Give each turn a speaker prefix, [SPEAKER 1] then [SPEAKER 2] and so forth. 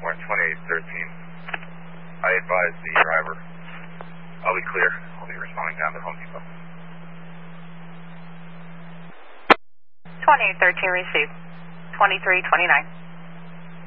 [SPEAKER 1] Morning 2813. I advise the driver. I'll be clear. I'll be responding down to Home Depot.
[SPEAKER 2] 2813 received. 2329.